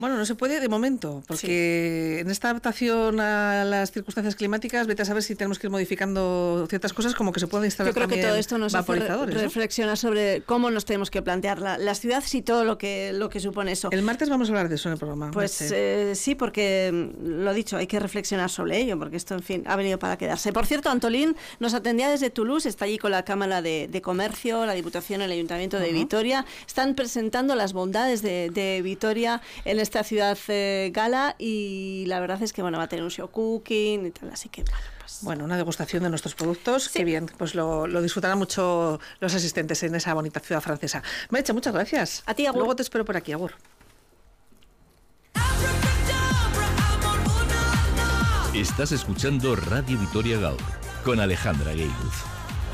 Bueno, no se puede de momento, porque en esta adaptación a las circunstancias climáticas, vete a saber si tenemos que ir modificando ciertas cosas, como que se pueden instalar también vaporizadores. Yo creo que todo esto nos hace reflexionar sobre cómo nos tenemos que plantear las ciudades y todo lo que supone eso. El martes vamos a hablar de eso en el programa. Pues sí, porque lo dicho, hay que reflexionar sobre ello, porque esto, en fin, ha venido para quedarse. Por cierto, Antolín nos atendía desde Toulouse, está allí con la Cámara de Comercio, la Diputación, el Ayuntamiento de Vitoria. Están presentando las bondades de Vitoria en esta ciudad gala, y la verdad es que bueno, va a tener un show cooking y tal, así que bueno, pues... Bueno, una degustación de nuestros productos, qué bien, pues lo disfrutarán mucho los asistentes en esa bonita ciudad francesa. Meritxell, muchas gracias. A ti, agur. Luego te espero por aquí, agur. Estás escuchando Radio Vitoria Gaur con Alejandra Geiguz.